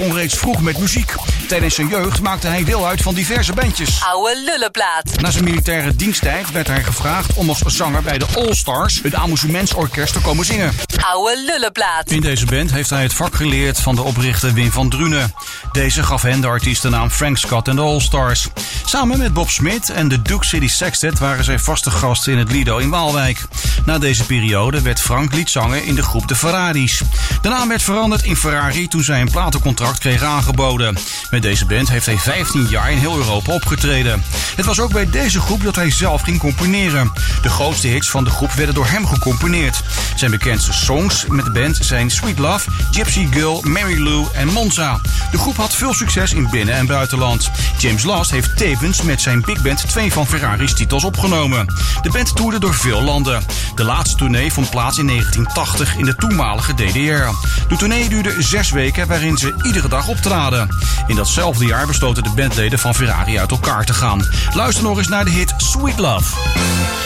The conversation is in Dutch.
begon reeds vroeg met muziek. Tijdens zijn jeugd maakte hij deel uit van diverse bandjes. Oude lullenplaat. Na zijn militaire diensttijd werd hij gevraagd om als zanger bij de All Stars, het amusementsorkest, te komen zingen. Oude lullenplaat. In deze band heeft hij het vak geleerd van de oprichter Wim van Drunen. Deze gaf hen de artiestennaam Frank Scott en de All Stars. Samen met Bob Smith en de Duke City Sextet waren zij vaste gasten in het Lido in Waalwijk. Na deze periode werd Frank liedzanger in de groep de Ferraris. De naam werd veranderd in Ferrari toen zij een platencontract kregen aangeboden. Met deze band heeft hij 15 jaar in heel Europa opgetreden. Het was ook bij deze groep dat hij zelf ging componeren. De grootste hits van de groep werden door hem gecomponeerd. Zijn bekendste songs met de band zijn Sweet Love, Gypsy Girl, Mary Lou en Monza. De groep had veel succes in binnen- en buitenland. James Last heeft tevens met zijn big band 2 van Ferrari's titels opgenomen. De band toerde door veel landen. De laatste tournee vond plaats in 1980 in de toenmalige DDR. De tournee duurde 6 weken waarin ze iedere dag optraden. In datzelfde jaar besloten de bandleden van Ferrari uit elkaar te gaan. Luister nog eens naar de hit Sweet Love.